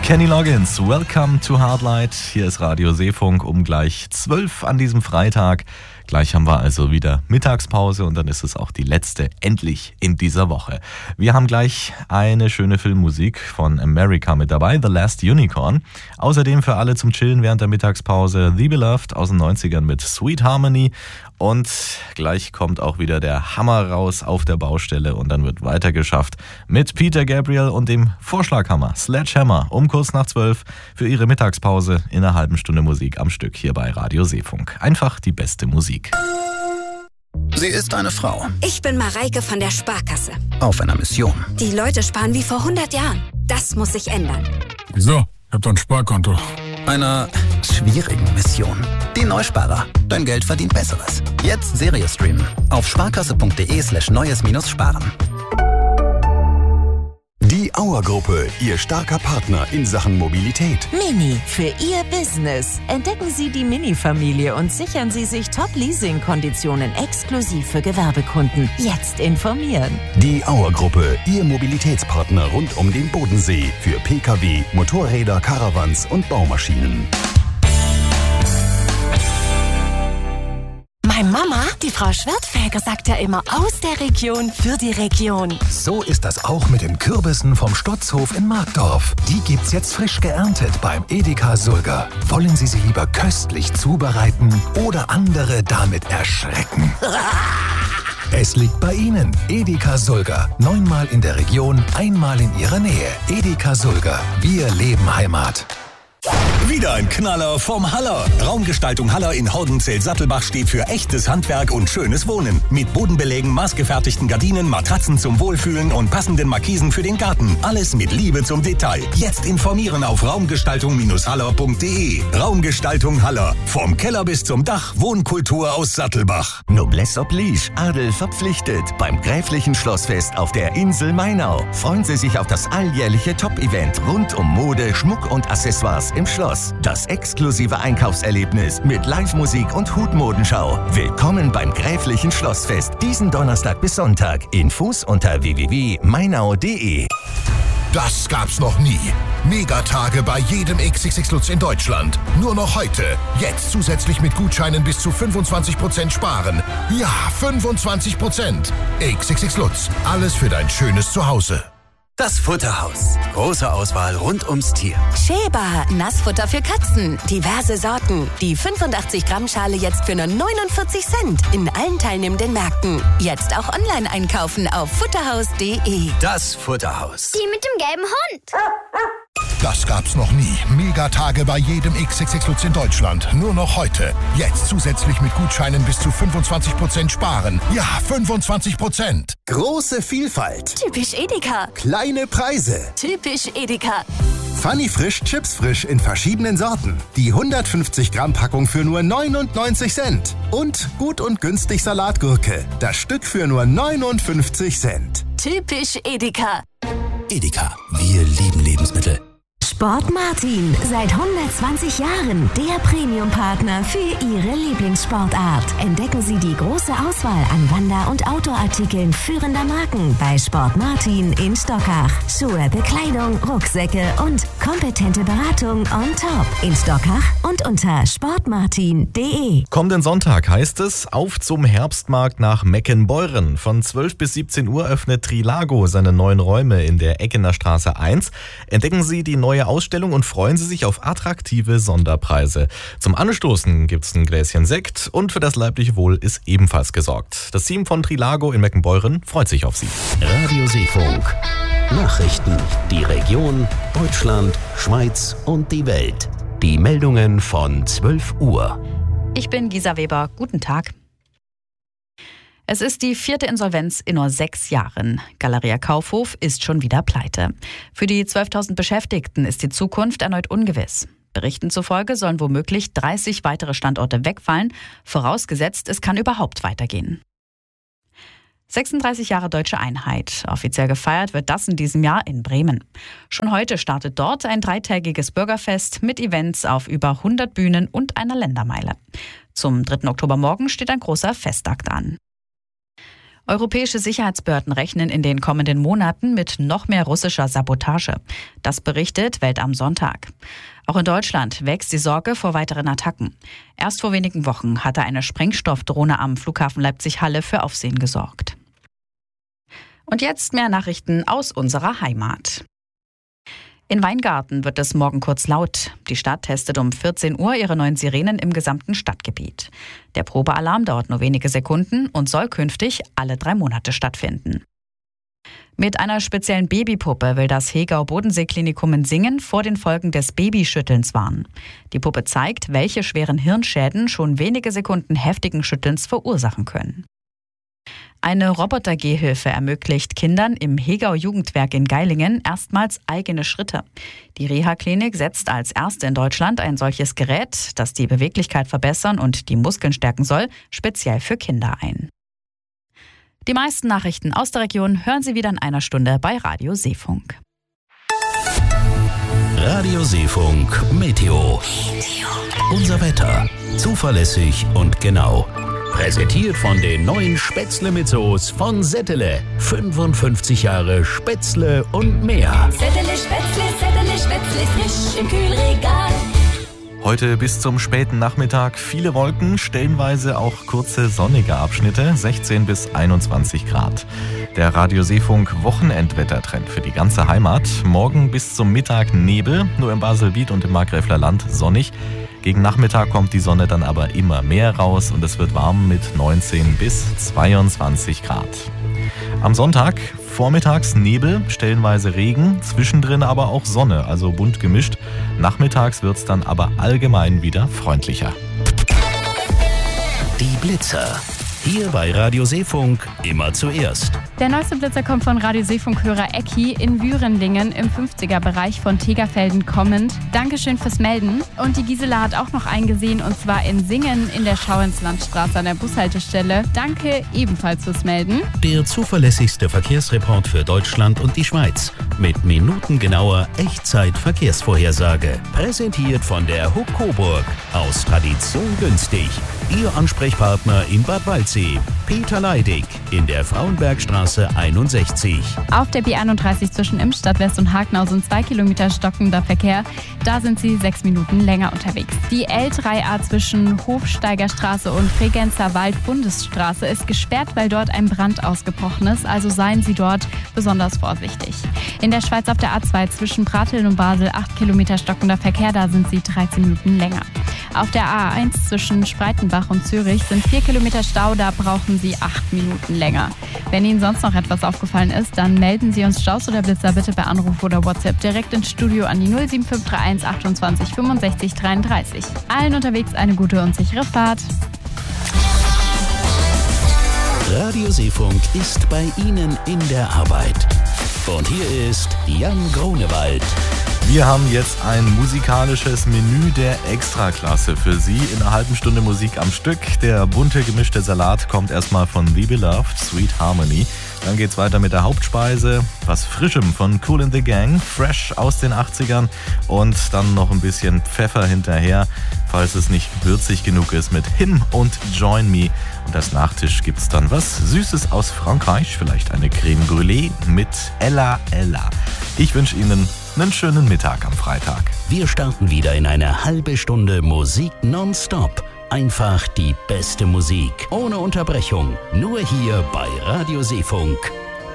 Kenny Loggins, Welcome to Hardlight. Hier ist Radio Seefunk um gleich 12 an diesem Freitag. Gleich haben wir also wieder Mittagspause und dann ist es auch die letzte, endlich in dieser Woche. Wir haben gleich eine schöne Filmmusik von America mit dabei, The Last Unicorn. Außerdem für alle zum Chillen während der Mittagspause The Beloved aus den 90ern mit Sweet Harmony. Und gleich kommt auch wieder der Hammer raus auf der Baustelle und dann wird weitergeschafft mit Peter Gabriel und dem Vorschlaghammer Sledgehammer um kurz nach 12 für Ihre Mittagspause in einer halben Stunde Musik am Stück hier bei Radio Seefunk. Einfach die beste Musik. Sie ist eine Frau. Ich bin Mareike von der Sparkasse. Auf einer Mission. Die Leute sparen wie vor 100 Jahren. Das muss sich ändern. Wieso? Ich hab doch ein Sparkonto. Einer schwierigen Mission. Die Neusparer. Dein Geld verdient Besseres. Jetzt Serie streamen. Auf sparkasse.de/neues-sparen. Die Auer-Gruppe, Ihr starker Partner in Sachen Mobilität. Mini für Ihr Business. Entdecken Sie die Mini-Familie und sichern Sie sich Top-Leasing-Konditionen exklusiv für Gewerbekunden. Jetzt informieren. Die Auer-Gruppe, Ihr Mobilitätspartner rund um den Bodensee für Pkw, Motorräder, Caravans und Baumaschinen. Meine Mama, die Frau Schwertfeger, sagt ja immer aus der Region für die Region. So ist das auch mit den Kürbissen vom Stotzhof in Markdorf. Die gibt's jetzt frisch geerntet beim Edeka Sulger. Wollen Sie sie lieber köstlich zubereiten oder andere damit erschrecken? Es liegt bei Ihnen. Edeka Sulger. 9-mal in der Region, einmal in Ihrer Nähe. Edeka Sulger. Wir leben Heimat. Wieder ein Knaller vom Haller. Raumgestaltung Haller in Haudenzell-Sattelbach steht für echtes Handwerk und schönes Wohnen. Mit Bodenbelägen, maßgefertigten Gardinen, Matratzen zum Wohlfühlen und passenden Markisen für den Garten. Alles mit Liebe zum Detail. Jetzt informieren auf raumgestaltung-haller.de. Raumgestaltung Haller. Vom Keller bis zum Dach. Wohnkultur aus Sattelbach. Noblesse oblige. Adel verpflichtet. Beim Gräflichen Schlossfest auf der Insel Mainau. Freuen Sie sich auf das alljährliche Top-Event rund um Mode, Schmuck und Accessoires im Schloss. Das exklusive Einkaufserlebnis mit Live-Musik und Hutmodenschau. Willkommen beim Gräflichen Schlossfest. Diesen Donnerstag bis Sonntag. Infos unter www.mainau.de. Das gab's noch nie. Megatage bei jedem XXX Lutz in Deutschland. Nur noch heute. Jetzt zusätzlich mit Gutscheinen bis zu 25% sparen. Ja, 25%. XXX Lutz. Alles für dein schönes Zuhause. Das Futterhaus. Große Auswahl rund ums Tier. Sheba, Nassfutter für Katzen. Diverse Sorten. Die 85-Gramm-Schale jetzt für nur 49 Cent. In allen teilnehmenden Märkten. Jetzt auch online einkaufen auf futterhaus.de. Das Futterhaus. Die mit dem gelben Hund. Das gab's noch nie. Megatage bei jedem XXX Lutz in Deutschland. Nur noch heute. Jetzt zusätzlich mit Gutscheinen bis zu 25% sparen. Ja, 25%. Große Vielfalt. Typisch Edeka. Kleine Preise. Typisch Edeka. Funny Frisch, Chips Frisch in verschiedenen Sorten. Die 150 Gramm Packung für nur 99 Cent. Und gut und günstig Salatgurke. Das Stück für nur 59 Cent. Typisch Edeka. Edeka. Wir lieben Lebensmittel. Sport Martin, seit 120 Jahren der Premium-Partner für Ihre Lieblingssportart. Entdecken Sie die große Auswahl an Wander- und Outdoor-Artikeln führender Marken bei Sport Martin in Stockach. Schuhe, Bekleidung, Rucksäcke und kompetente Beratung on top in Stockach und unter sportmartin.de. Kommenden Sonntag heißt es auf zum Herbstmarkt nach Meckenbeuren. Von 12 bis 17 Uhr öffnet Trilago seine neuen Räume in der Eckener Straße 1. Entdecken Sie die neue Ausstellung und freuen Sie sich auf attraktive Sonderpreise. Zum Anstoßen gibt's ein Gläschen Sekt und für das leibliche Wohl ist ebenfalls gesorgt. Das Team von Trilago in Meckenbeuren freut sich auf Sie. Radio Seefunk. Nachrichten. Die Region, Deutschland, Schweiz und die Welt. Die Meldungen von 12 Uhr. Ich bin Gisa Weber. Guten Tag. Es ist die 4. Insolvenz in nur 6 Jahren. Galeria Kaufhof ist schon wieder pleite. Für die 12.000 Beschäftigten ist die Zukunft erneut ungewiss. Berichten zufolge sollen womöglich 30 weitere Standorte wegfallen, vorausgesetzt, es kann überhaupt weitergehen. 36 Jahre Deutsche Einheit. Offiziell gefeiert wird das in diesem Jahr in Bremen. Schon heute startet dort ein 3-tägiges Bürgerfest mit Events auf über 100 Bühnen und einer Ländermeile. Zum 3. Oktobermorgen steht ein großer Festakt an. Europäische Sicherheitsbehörden rechnen in den kommenden Monaten mit noch mehr russischer Sabotage. Das berichtet Welt am Sonntag. Auch in Deutschland wächst die Sorge vor weiteren Attacken. Erst vor wenigen Wochen hatte eine Sprengstoffdrohne am Flughafen Leipzig-Halle für Aufsehen gesorgt. Und jetzt mehr Nachrichten aus unserer Heimat. In Weingarten wird es morgen kurz laut. Die Stadt testet um 14 Uhr ihre neuen Sirenen im gesamten Stadtgebiet. Der Probealarm dauert nur wenige Sekunden und soll künftig alle 3 Monate stattfinden. Mit einer speziellen Babypuppe will das Hegau-Bodensee-Klinikum in Singen vor den Folgen des Babyschüttelns warnen. Die Puppe zeigt, welche schweren Hirnschäden schon wenige Sekunden heftigen Schüttelns verursachen können. Eine Roboter-Gehhilfe ermöglicht Kindern im Hegau-Jugendwerk in Geilingen erstmals eigene Schritte. Die Reha-Klinik setzt als erste in Deutschland ein solches Gerät, das die Beweglichkeit verbessern und die Muskeln stärken soll, speziell für Kinder ein. Die meisten Nachrichten aus der Region hören Sie wieder in einer Stunde bei Radio Seefunk. Radio Seefunk Meteo. Unser Wetter. Zuverlässig und genau. Präsentiert von den neuen Spätzle mit Soße von Settele. 55 Jahre Spätzle und mehr. Settele Spätzle, frisch im Kühlregal. Heute bis zum späten Nachmittag viele Wolken, stellenweise auch kurze sonnige Abschnitte, 16 bis 21 Grad. Der Radio Seefunk Wochenendwettertrend für die ganze Heimat. Morgen bis zum Mittag Nebel, nur im Baselbiet und im Markgräfler Land sonnig. Gegen Nachmittag kommt die Sonne dann aber immer mehr raus und es wird warm mit 19 bis 22 Grad. Am Sonntag vormittags Nebel, stellenweise Regen, zwischendrin aber auch Sonne, also bunt gemischt. Nachmittags wird es dann aber allgemein wieder freundlicher. Die Blitzer. Hier bei Radio Seefunk immer zuerst. Der neueste Blitzer kommt von Radio Seefunk-Hörer Ecki in Würenlingen im 50er-Bereich von Tegerfelden kommend. Dankeschön fürs Melden. Und die Gisela hat auch noch einen gesehen, und zwar in Singen in der Schauinslandstraße an der Bushaltestelle. Danke ebenfalls fürs Melden. Der zuverlässigste Verkehrsreport für Deutschland und die Schweiz. Mit minutengenauer Echtzeit-Verkehrsvorhersage. Präsentiert von der Huck Coburg. Aus Tradition günstig. Ihr Ansprechpartner in Bad Waldsee. Peter Leidig in der Frauenbergstraße 61. Auf der B31 zwischen Imstadt West und Hagenau sind 2 Kilometer stockender Verkehr. Da sind Sie 6 Minuten länger unterwegs. Die L3A zwischen Hofsteigerstraße und Bregenzer Wald-Bundesstraße ist gesperrt, weil dort ein Brand ausgebrochen ist. Also seien Sie dort besonders vorsichtig. In der Schweiz auf der A2 zwischen Pratteln und Basel 8 Kilometer stockender Verkehr. Da sind Sie 13 Minuten länger. Auf der A1 zwischen Spreitenbach und Zürich sind 4 Kilometer Stau, da brauchen Sie 8 Minuten länger. Wenn Ihnen sonst noch etwas aufgefallen ist, dann melden Sie uns Staus oder Blitzer bitte per Anruf oder WhatsApp direkt ins Studio an die 07531 28 65 33. Allen unterwegs eine gute und sichere Fahrt. Radio Seefunk ist bei Ihnen in der Arbeit. Und hier ist Jan Grunewald. Wir haben jetzt ein musikalisches Menü der Extraklasse für Sie. In einer halben Stunde Musik am Stück. Der bunte gemischte Salat kommt erstmal von The Beloved, Sweet Harmony. Dann geht's weiter mit der Hauptspeise. Was Frischem von Kool and the Gang, fresh aus den 80ern. Und dann noch ein bisschen Pfeffer hinterher, falls es nicht würzig genug ist, mit Him und Join Me. Und als Nachtisch gibt's dann was Süßes aus Frankreich, vielleicht eine Creme Brûlée mit Ella Ella. Ich wünsche Ihnen einen schönen Mittag am Freitag. Wir starten wieder in eine halbe Stunde Musik nonstop. Einfach die beste Musik, ohne Unterbrechung. Nur hier bei Radio Seefunk.